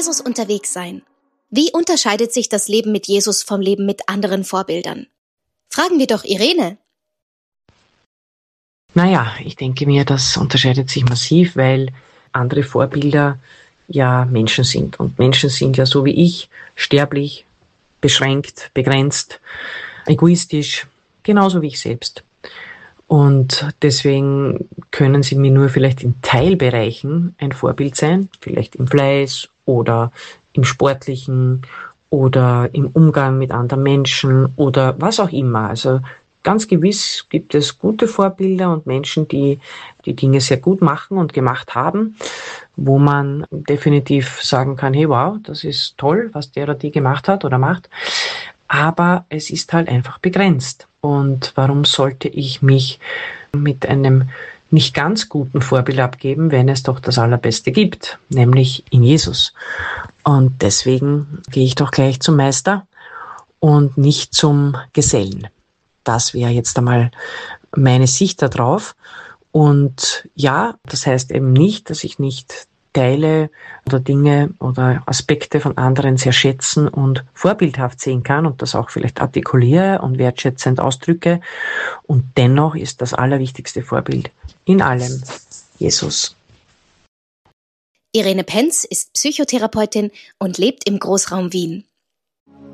Jesus unterwegs sein. Wie unterscheidet sich das Leben mit Jesus vom Leben mit anderen Vorbildern? Fragen wir doch Irene. Naja, ich denke mir, das unterscheidet sich massiv, weil andere Vorbilder ja Menschen sind. Und Menschen sind ja so wie ich, sterblich, beschränkt, begrenzt, egoistisch, genauso wie ich selbst. Und deswegen können sie mir nur vielleicht in Teilbereichen ein Vorbild sein, vielleicht im Fleiß oder im Sportlichen oder im Umgang mit anderen Menschen oder was auch immer. Also ganz gewiss gibt es gute Vorbilder und Menschen, die die Dinge sehr gut machen und gemacht haben, wo man definitiv sagen kann, hey wow, das ist toll, was der oder die gemacht hat oder macht. Aber es ist halt einfach begrenzt. Und warum sollte ich mich mit einem nicht ganz guten Vorbild abgeben, wenn es doch das Allerbeste gibt, nämlich in Jesus? Und deswegen gehe ich doch gleich zum Meister und nicht zum Gesellen. Das wäre jetzt einmal meine Sicht darauf. Und ja, das heißt eben nicht, dass ich nicht Teile oder Dinge oder Aspekte von anderen sehr schätzen und vorbildhaft sehen kann und das auch vielleicht artikuliere und wertschätzend ausdrücke. Und dennoch ist das allerwichtigste Vorbild in allem Jesus. Irene Penz ist Psychotherapeutin und lebt im Großraum Wien.